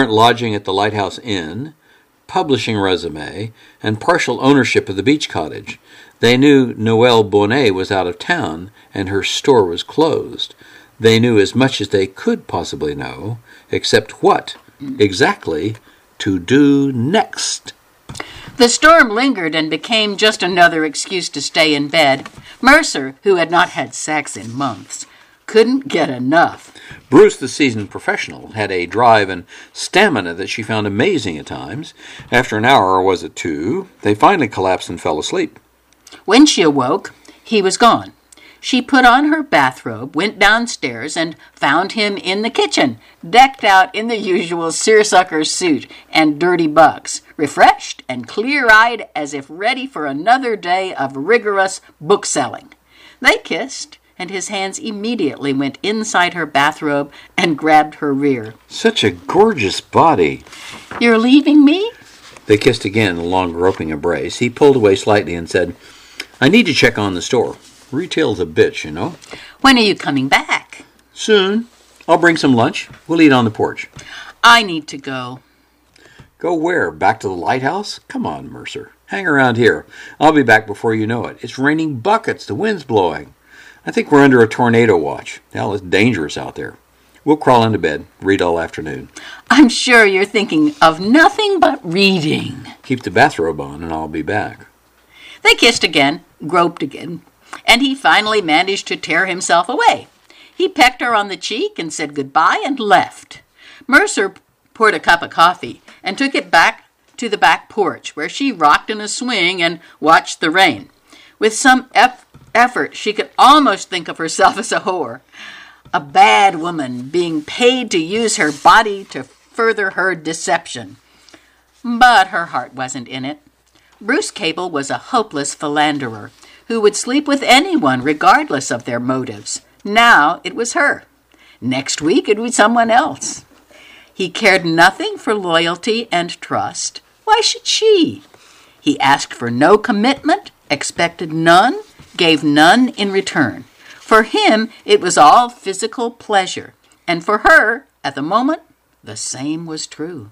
current lodging at the Lighthouse Inn, publishing resume, and partial ownership of the beach cottage. They knew Noelle Bonnet was out of town and her store was closed. They knew as much as they could possibly know, except what, exactly, to do next. The storm lingered and became just another excuse to stay in bed. Mercer, who had not had sex in months, couldn't get enough. Bruce, the seasoned professional, had a drive and stamina that she found amazing at times. After an hour, or was it 2, they finally collapsed and fell asleep. When she awoke, he was gone. She put on her bathrobe, went downstairs, and found him in the kitchen, decked out in the usual seersucker suit and dirty bucks, refreshed and clear-eyed as if ready for another day of rigorous bookselling. They kissed, and his hands immediately went inside her bathrobe and grabbed her rear. Such a gorgeous body. "You're leaving me?" They kissed again, a long groping embrace. He pulled away slightly and said, "I need to check on the store. Retail's a bitch, you know." "When are you coming back?" "Soon. I'll bring some lunch. We'll eat on the porch." "I need to go." "Go where? Back to the lighthouse? Come on, Mercer. Hang around here. I'll be back before you know it. It's raining buckets. The wind's blowing. I think we're under a tornado watch. Hell, it's dangerous out there. We'll crawl into bed, read all afternoon." "I'm sure you're thinking of nothing but reading." "Keep the bathrobe on and I'll be back." They kissed again, groped again, and he finally managed to tear himself away. He pecked her on the cheek and said goodbye and left. Mercer poured a cup of coffee and took it back to the back porch, where she rocked in a swing and watched the rain. With some effort, she could almost think of herself as a whore, a bad woman being paid to use her body to further her deception. But her heart wasn't in it. Bruce Cable was a hopeless philanderer who would sleep with anyone regardless of their motives. Now it was her. Next week it would be someone else. He cared nothing for loyalty and trust. Why should she? He asked for no commitment, expected none, gave none in return. For him, it was all physical pleasure, and for her, at the moment, the same was true.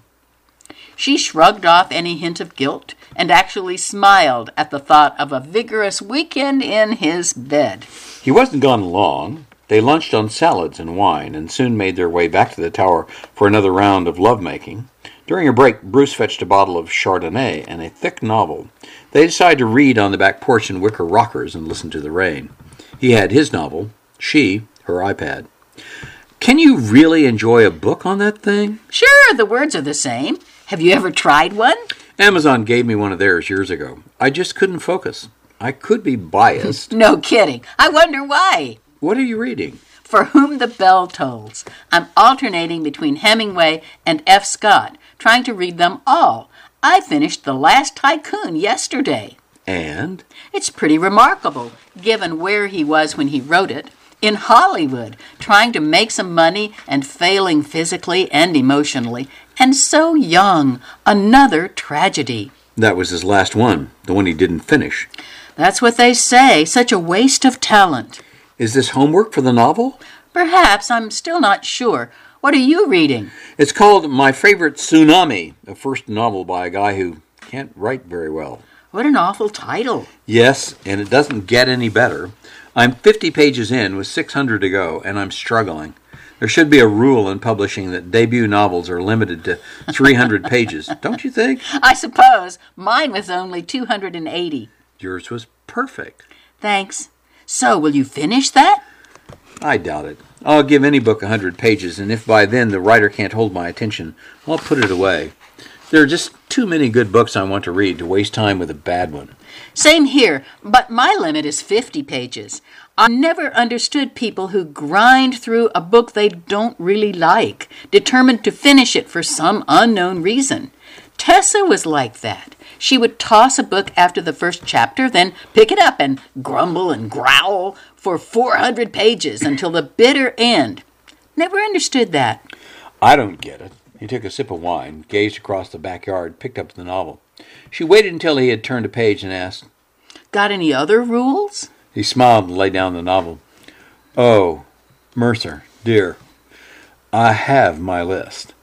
She shrugged off any hint of guilt and actually smiled at the thought of a vigorous weekend in his bed. He wasn't gone long. They lunched on salads and wine and soon made their way back to the tower for another round of lovemaking. During a break, Bruce fetched a bottle of Chardonnay and a thick novel. They decided to read on the back porch in wicker rockers and listen to the rain. He had his novel, she, her iPad. "Can you really enjoy a book on that thing?" "Sure, the words are the same. Have you ever tried one?" "Amazon gave me one of theirs years ago. I just couldn't focus. I could be biased." "No kidding. I wonder why." "What are you reading?" "For Whom the Bell Tolls." I'm alternating between Hemingway and F. Scott, trying to read them all. I finished The Last Tycoon yesterday. "And?" "It's pretty remarkable, given where he was when he wrote it. In Hollywood, trying to make some money and failing physically and emotionally. And so young. Another tragedy." "That was his last one, the one he didn't finish." "That's what they say. Such a waste of talent." "Is this homework for the novel?" "Perhaps. I'm still not sure. What are you reading?" "It's called My Favorite Tsunami, a first novel by a guy who can't write very well." "What an awful title." "Yes, and it doesn't get any better. I'm 50 pages in with 600 to go, and I'm struggling. There should be a rule in publishing that debut novels are limited to 300 pages, don't you think?" "I suppose. Mine was only 280. "Yours was perfect." "Thanks. So, will you finish that?" "I doubt it. I'll give any book 100 pages, and if by then the writer can't hold my attention, I'll put it away. There are just too many good books I want to read to waste time with a bad one." "Same here, but my limit is 50 pages. I never understood people who grind through a book they don't really like, determined to finish it for some unknown reason. Tessa was like that. She would toss a book after the first chapter, then pick it up and grumble and growl for 400 pages until the bitter end. Never understood that." "I don't get it." He took a sip of wine, gazed across the backyard, picked up the novel. She waited until he had turned a page and asked, "Got any other rules?" He smiled and laid down the novel. "Oh, Mercer, dear, I have my list.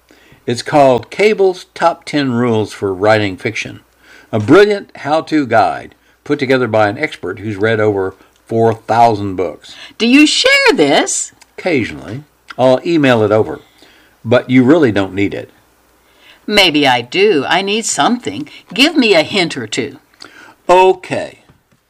It's called Cable's Top 10 Rules for Writing Fiction, a brilliant how-to guide put together by an expert who's read over 4,000 books. Do you share this? Occasionally. I'll email it over, but you really don't need it. Maybe I do. I need something. Give me a hint or two. Okay.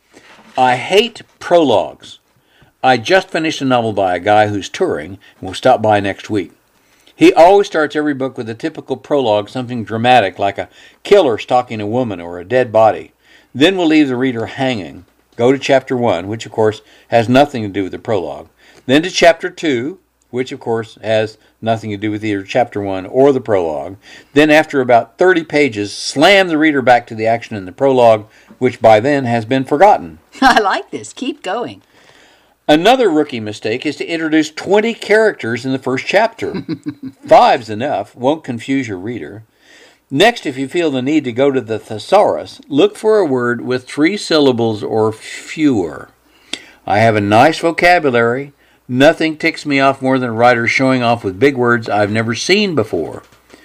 I hate prologues. I just finished a novel by a guy who's touring and will stop by next week. He always starts every book with a typical prologue, something dramatic like a killer stalking a woman or a dead body. Then we'll leave the reader hanging. Go to chapter 1, which of course has nothing to do with the prologue. Then to chapter 2, which of course has nothing to do with either chapter 1 or the prologue. Then after about 30 pages, slam the reader back to the action in the prologue, which by then has been forgotten. I like this. Keep going. Another rookie mistake is to introduce 20 characters in the first chapter. 5's enough, won't confuse your reader. Next, if you feel the need to go to the thesaurus, look for a word with 3 syllables or fewer. I have a nice vocabulary. Nothing ticks me off more than writers showing off with big words I've never seen before.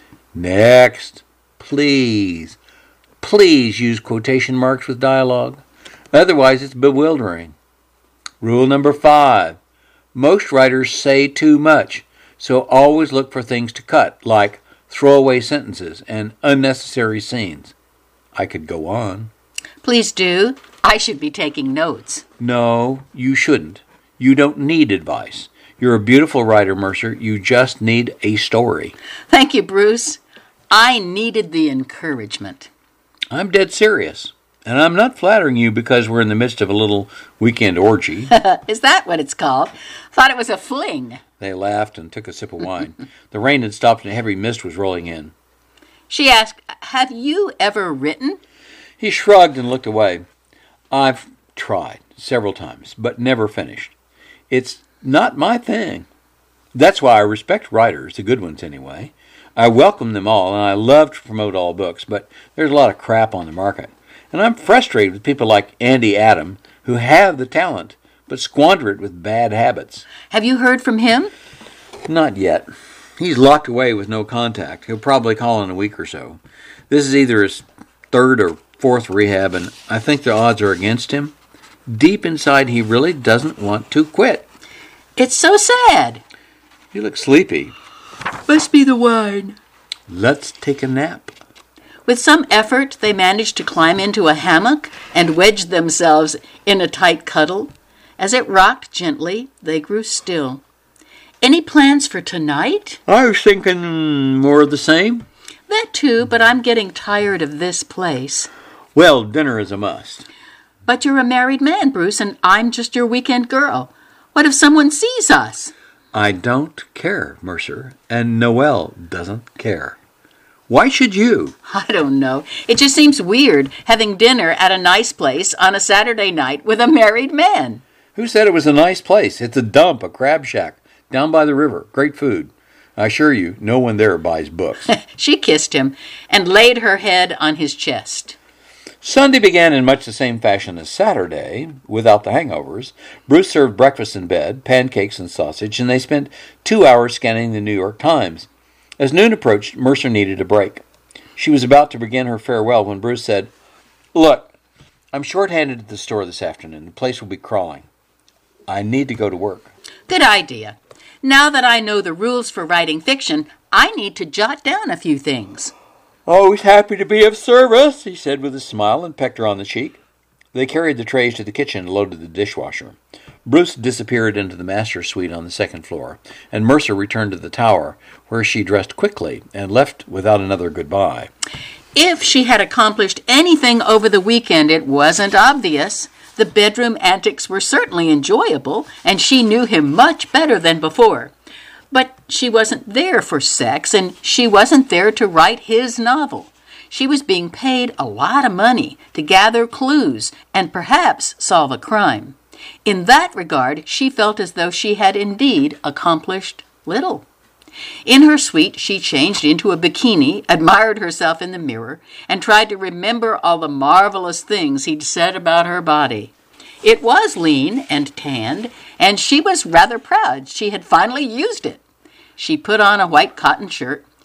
Next, please use quotation marks with dialogue. Otherwise, it's bewildering. Rule number 5. Most writers say too much, so always look for things to cut, like throwaway sentences and unnecessary scenes. I could go on. Please do. I should be taking notes. No, you shouldn't. You don't need advice. You're a beautiful writer, Mercer. You just need a story. Thank you, Bruce. I needed the encouragement. I'm dead serious. And I'm not flattering you because we're in the midst of a little weekend orgy. Is that what it's called? Thought it was a fling. They laughed and took a sip of wine. The rain had stopped and a heavy mist was rolling in. She asked, "Have you ever written?" He shrugged and looked away. I've tried several times, but never finished. It's not my thing. That's why I respect writers, the good ones anyway. I welcome them all, and I love to promote all books, but there's a lot of crap on the market. And I'm frustrated with people like Andy Adam, who have the talent, but squander it with bad habits. Have you heard from him? Not yet. He's locked away with no contact. He'll probably call in a week or so. This is either his 3rd or 4th rehab, and I think the odds are against him. Deep inside, he really doesn't want to quit. It's so sad. You look sleepy. Must be the wine. Let's take a nap. With some effort, they managed to climb into a hammock and wedged themselves in a tight cuddle. As it rocked gently, they grew still. Any plans for tonight? I was thinking more of the same. That too, but I'm getting tired of this place. Well, dinner is a must. But you're a married man, Bruce, and I'm just your weekend girl. What if someone sees us? I don't care, Mercer, and Noelle doesn't care. Why should you? I don't know. It just seems weird having dinner at a nice place on a Saturday night with a married man. Who said it was a nice place? It's a dump, a crab shack, down by the river. Great food. I assure you, no one there buys books. She kissed him and laid her head on his chest. Sunday began in much the same fashion as Saturday, without the hangovers. Bruce served breakfast in bed, pancakes and sausage, and they spent 2 hours scanning the New York Times. As noon approached, Mercer needed a break. She was about to begin her farewell when Bruce said, "Look, I'm short-handed at the store this afternoon. The place will be crawling. I need to go to work." Good idea. Now that I know the rules for writing fiction, I need to jot down a few things. "Always happy to be of service," he said with a smile and pecked her on the cheek. They carried the trays to the kitchen and loaded the dishwasher. Bruce disappeared into the master's suite on the 2nd floor, and Mercer returned to the tower, where she dressed quickly and left without another goodbye. If she had accomplished anything over the weekend, it wasn't obvious. The bedroom antics were certainly enjoyable, and she knew him much better than before. But she wasn't there for sex, and she wasn't there to write his novel. She was being paid a lot of money to gather clues and perhaps solve a crime. In that regard, she felt as though she had indeed accomplished little. In her suite, she changed into a bikini, admired herself in the mirror, and tried to remember all the marvelous things he'd said about her body. It was lean and tanned, and she was rather proud she had finally used it. She put on a white cotton shirt,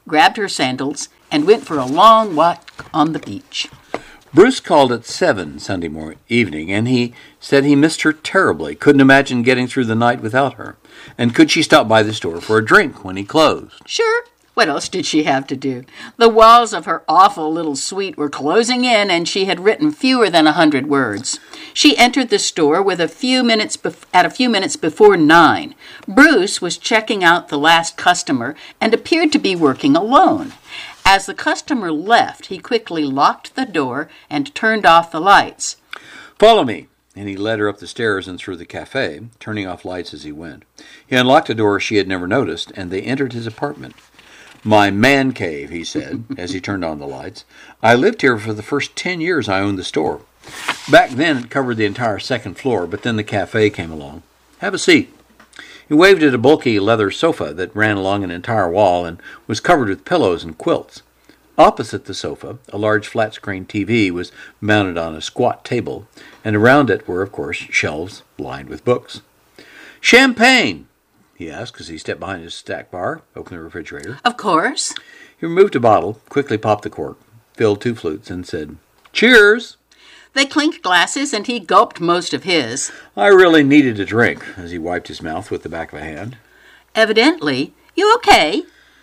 grabbed her sandals, and went for a long walk on the beach. Bruce called at 7 Sunday evening, and he said he missed her terribly, couldn't imagine getting through the night without her, and could she stop by the store for a drink when he closed? Sure. What else did she have to do? The walls of her awful little suite were closing in, and she had written fewer than 100 words. She entered the store at a few minutes before 9. Bruce was checking out the last customer and appeared to be working alone. As the customer left, he quickly locked the door and turned off the lights. "Follow me," and he led her up the stairs and through the cafe, turning off lights as he went. He unlocked a door she had never noticed, and they entered his apartment. "My man cave," he said, as he turned on the lights. "I lived here for the first 10 years I owned the store. Back then it covered the entire second floor, but then the cafe came along. Have a seat." He waved at a bulky leather sofa that ran along an entire wall and was covered with pillows and quilts. Opposite the sofa, a large flat-screen TV was mounted on a squat table, and around it were, of course, shelves lined with books. "Champagne?" he asked as he stepped behind his stack bar, opened the refrigerator. Of course. He removed a bottle, quickly popped the cork, filled 2 flutes, and said, "Cheers!" They clinked glasses, and he gulped most of his. "I really needed a drink," as he wiped his mouth with the back of a hand. Evidently. You okay?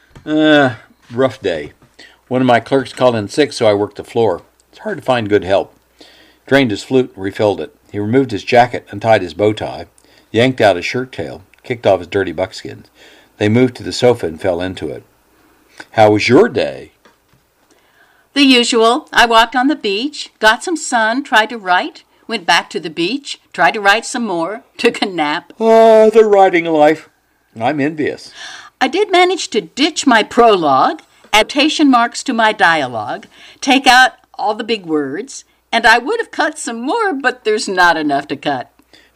Rough day. One of my clerks called in sick, so I worked the floor. It's hard to find good help. Drained his flute and refilled it. He removed his jacket, untied his bow tie, yanked out his shirt tail, kicked off his dirty buckskins. They moved to the sofa and fell into it. "How was your day?" The usual. I walked on the beach, got some sun, tried to write, went back to the beach, tried to write some more, took a nap. The writing life. I'm envious. I did manage to ditch my prologue, add quotation marks to my dialogue, take out all the big words, and I would have cut some more, but there's not enough to cut.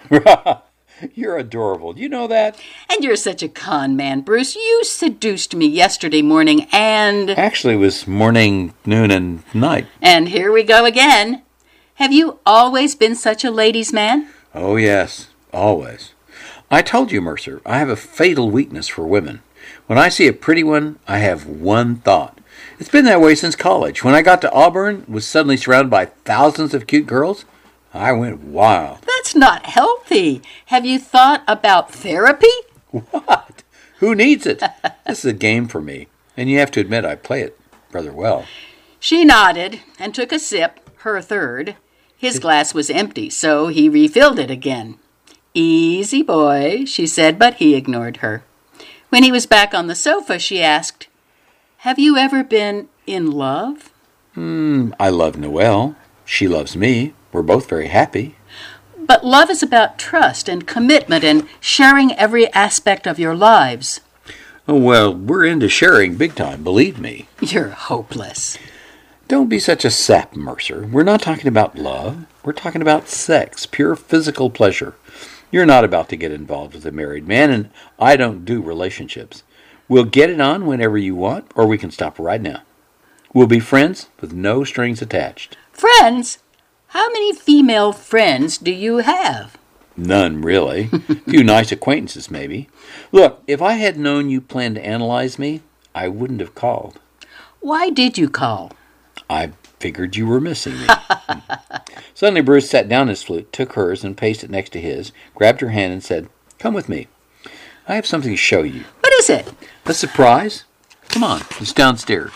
You're adorable. You know that? And you're such a con man, Bruce. You seduced me yesterday morning and... Actually, it was morning, noon, and night. And here we go again. Have you always been such a ladies' man? Oh, yes. Always. I told you, Mercer, I have a fatal weakness for women. When I see a pretty one, I have one thought. It's been that way since college. When I got to Auburn, was suddenly surrounded by thousands of cute girls, I went wild. That's not healthy. Have you thought about therapy? What? Who needs it? This is a game for me, and you have to admit I play it rather well. She nodded and took a sip, her third. His glass was empty, so he refilled it again. "Easy, boy," she said, but he ignored her. When he was back on the sofa, she asked, "Have you ever been in love?" I love Noelle. She loves me. We're both very happy. But love is about trust and commitment and sharing every aspect of your lives. Oh, well, we're into sharing big time, believe me. You're hopeless. Don't be such a sap, Mercer. We're not talking about love. We're talking about sex, pure physical pleasure. You're not about to get involved with a married man, and I don't do relationships. We'll get it on whenever you want, or we can stop right now. We'll be friends with no strings attached. Friends? How many female friends do you have? None, really. A few nice acquaintances, maybe. Look, if I had known you planned to analyze me, I wouldn't have called. Why did you call? I figured you were missing me. Suddenly Bruce sat down his flute, took hers and placed it next to his, grabbed her hand and said, "Come with me. I have something to show you." What is it? A surprise? Come on, it's downstairs.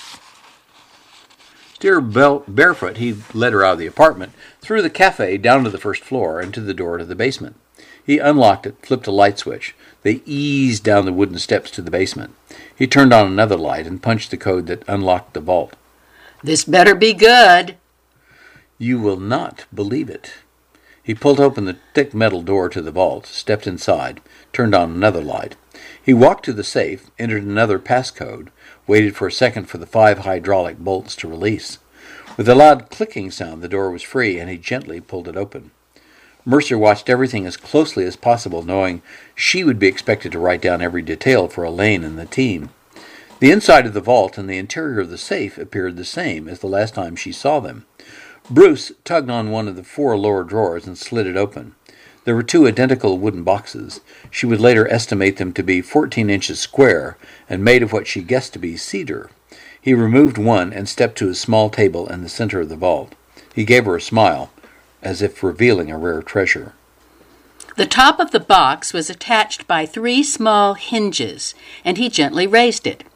Still barefoot, he led her out of the apartment, through the cafe, down to the first floor, and to the door to the basement. He unlocked it, flipped a light switch. They eased down the wooden steps to the basement. He turned on another light and punched the code that unlocked the vault. This better be good. You will not believe it. He pulled open the thick metal door to the vault, stepped inside, turned on another light. He walked to the safe, entered another passcode, waited for a second for the 5 hydraulic bolts to release. With a loud clicking sound, the door was free, and he gently pulled it open. Mercer watched everything as closely as possible, knowing she would be expected to write down every detail for Elaine and the team. The inside of the vault and the interior of the safe appeared the same as the last time she saw them. Bruce tugged on one of the 4 lower drawers and slid it open. There were 2 identical wooden boxes. She would later estimate them to be 14 inches square and made of what she guessed to be cedar. He removed one and stepped to a small table in the center of the vault. He gave her a smile, as if revealing a rare treasure. The top of the box was attached by 3 small hinges, and he gently raised it.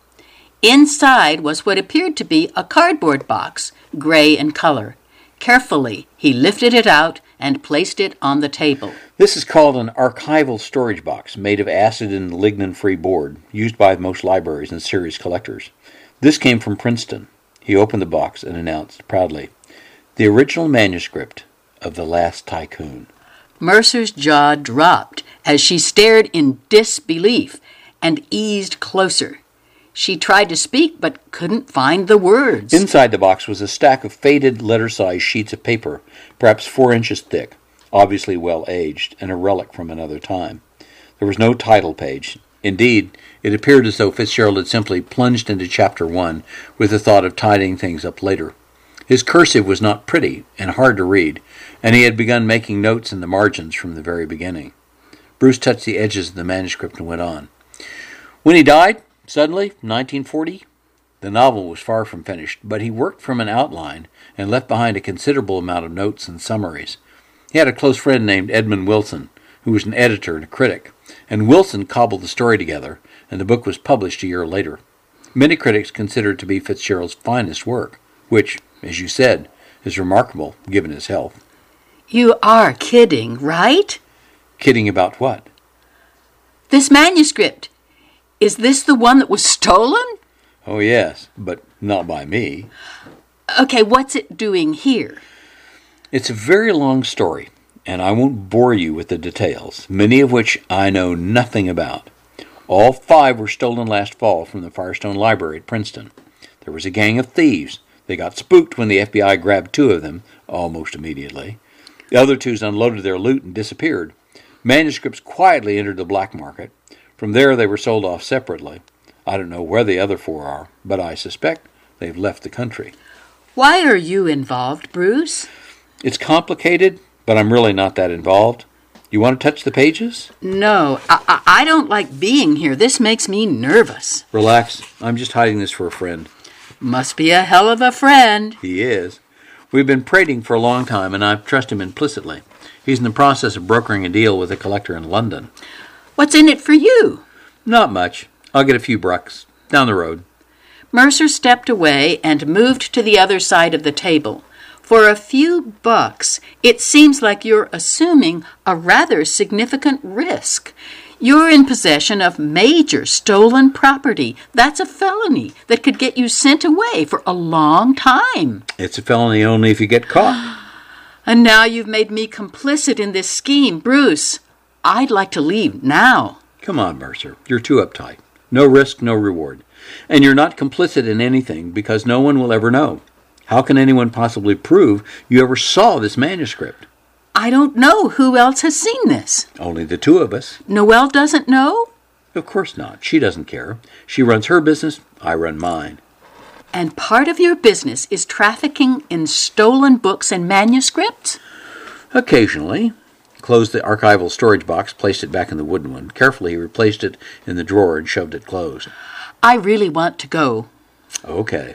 Inside was what appeared to be a cardboard box, gray in color. Carefully, he lifted it out and placed it on the table. This is called an archival storage box, made of acid and lignin-free board, used by most libraries and serious collectors. This came from Princeton. He opened the box and announced proudly, "The original manuscript of The Last Tycoon." Mercer's jaw dropped as she stared in disbelief and eased closer. She tried to speak but couldn't find the words. Inside the box was a stack of faded letter-sized sheets of paper, perhaps 4 inches thick, obviously well-aged, and a relic from another time. There was no title page. Indeed, it appeared as though Fitzgerald had simply plunged into Chapter 1 with the thought of tidying things up later. His cursive was not pretty and hard to read, and he had begun making notes in the margins from the very beginning. Bruce touched the edges of the manuscript and went on. When he died, suddenly, 1940, the novel was far from finished, but he worked from an outline and left behind a considerable amount of notes and summaries. He had a close friend named Edmund Wilson, who was an editor and a critic, and Wilson cobbled the story together, and the book was published a year later. Many critics consider it to be Fitzgerald's finest work, which, as you said, is remarkable given his health. You are kidding, right? Kidding about what? This manuscript. Is this the one that was stolen? Oh, yes, but not by me. Okay, what's it doing here? It's a very long story, and I won't bore you with the details, many of which I know nothing about. All 5 were stolen last fall from the Firestone Library at Princeton. There was a gang of thieves. They got spooked when the FBI grabbed 2 of them, almost immediately. The other 2 unloaded their loot and disappeared. Manuscripts quietly entered the black market. From there they were sold off separately. I don't know where the other 4 are, but I suspect they've left the country. Why are you involved, Bruce? It's complicated, but I'm really not that involved. You want to touch the pages? No, I don't like being here. This makes me nervous. Relax. I'm just hiding this for a friend. Must be a hell of a friend. He is. We've been prating for a long time, and I trust him implicitly. He's in the process of brokering a deal with a collector in London. What's in it for you? Not much. I'll get a few bucks. Down the road. Mercer stepped away and moved to the other side of the table. For a few bucks, it seems like you're assuming a rather significant risk. You're in possession of major stolen property. That's a felony that could get you sent away for a long time. It's a felony only if you get caught. And now you've made me complicit in this scheme. Bruce, I'd like to leave now. Come on, Mercer. You're too uptight. No risk, no reward. And you're not complicit in anything because no one will ever know. How can anyone possibly prove you ever saw this manuscript? I don't know who else has seen this. Only the 2 of us. Noelle doesn't know? Of course not. She doesn't care. She runs her business. I run mine. And part of your business is trafficking in stolen books and manuscripts? Occasionally. Closed the archival storage box, placed it back in the wooden one. Carefully, he replaced it in the drawer and shoved it closed. I really want to go. Okay.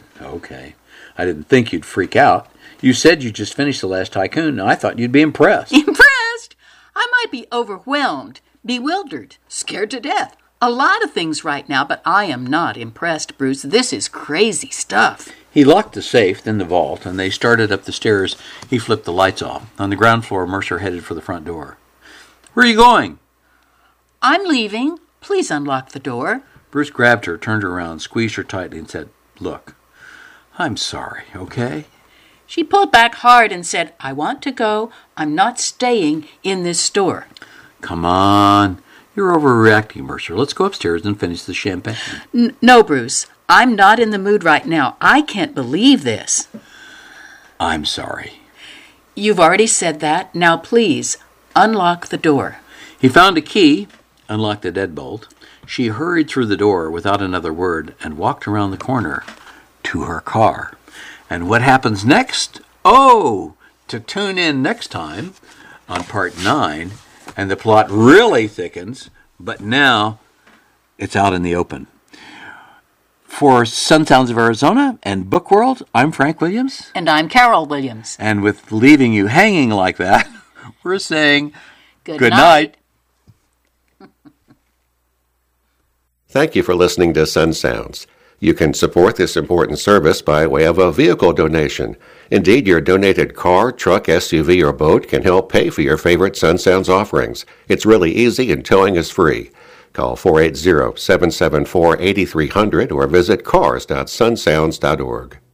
I didn't think you'd freak out. You said you just finished The Last Tycoon, and I thought you'd be impressed. Impressed? I might be overwhelmed, bewildered, scared to death. A lot of things right now, but I am not impressed, Bruce. This is crazy stuff. He locked the safe, then the vault, and they started up the stairs. He flipped the lights off. On the ground floor, Mercer headed for the front door. Where are you going? I'm leaving. Please unlock the door. Bruce grabbed her, turned her around, squeezed her tightly, and said, "Look, I'm sorry, okay?" She pulled back hard and said, I want to go. I'm not staying in this store. Come on. You're overreacting, Mercer. Let's go upstairs and finish the champagne. No, Bruce. I'm not in the mood right now. I can't believe this. I'm sorry. You've already said that. Now, please, unlock the door. He found a key, unlocked the deadbolt. She hurried through the door without another word and walked around the corner to her car. And what happens next? Oh, to tune in next time on Part 9, and the plot really thickens, but now it's out in the open. For Sun Sounds of Arizona and Book World, I'm Frank Williams. And I'm Carol Williams. And with leaving you hanging like that, we're saying good night. Thank you for listening to Sun Sounds. You can support this important service by way of a vehicle donation. Indeed, your donated car, truck, SUV, or boat can help pay for your favorite Sun Sounds offerings. It's really easy and towing is free. Call 480-774-8300 or visit cars.sunsounds.org.